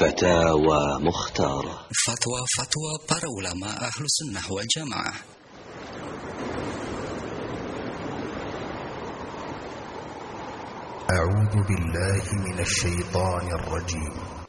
فتاوى مختارة. Fatwa para ulama ahlu sunnah wal jamaah. أعوذ بالله من الشيطان الرجيم.